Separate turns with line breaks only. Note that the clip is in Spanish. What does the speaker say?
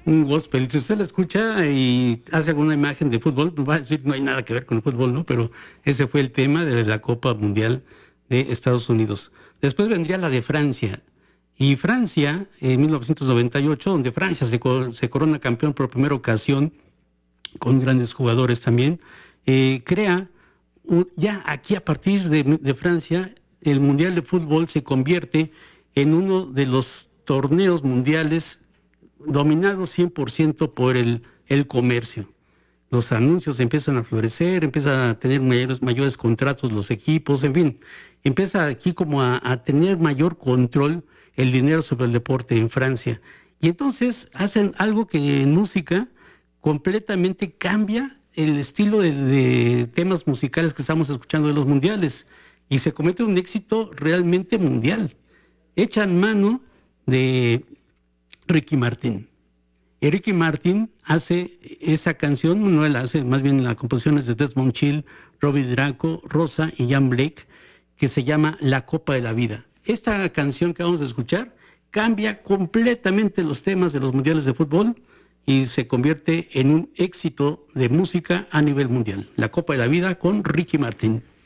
un gospel. Si usted la escucha y hace alguna imagen de fútbol, pues va a decir no hay nada que ver con el fútbol, ¿no? Pero ese fue el tema de la Copa Mundial de Estados Unidos. Después vendría la de Francia. Y Francia, en 1998, donde Francia se corona campeón por primera ocasión, con grandes jugadores también, crea, ya aquí a partir de Francia, el Mundial de Fútbol se convierte en uno de los torneos mundiales dominados 100% por el comercio. Los anuncios empiezan a florecer, empiezan a tener mayores contratos los equipos, en fin, empieza aquí como a tener mayor control el dinero sobre el deporte en Francia. Y entonces hacen algo que en música completamente cambia el estilo de temas musicales que estamos escuchando de los mundiales y se convierte en un éxito realmente mundial. Echan mano de Ricky Martin. Y Ricky Martin hace esa canción, no la hace, más bien la composición es de Desmond Chill, Robbie Draco, Rosa y Jan Blake, que se llama La Copa de la Vida. Esta canción que vamos a escuchar cambia completamente los temas de los mundiales de fútbol y se convierte en un éxito de música a nivel mundial. La Copa de la Vida con Ricky Martin.